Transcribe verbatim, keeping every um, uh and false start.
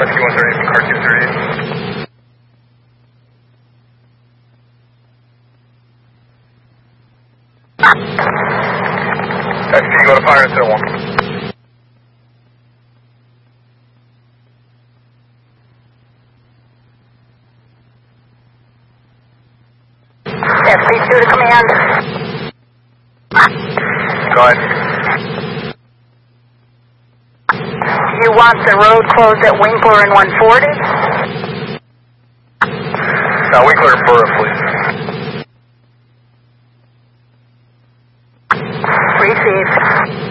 Rescue one thirty from Car two thirty. X P, go to Fire Center one. F P two to command. Go ahead. You want the road closed at Winkler and one forty? Now Winkler and Burra, please. Receive.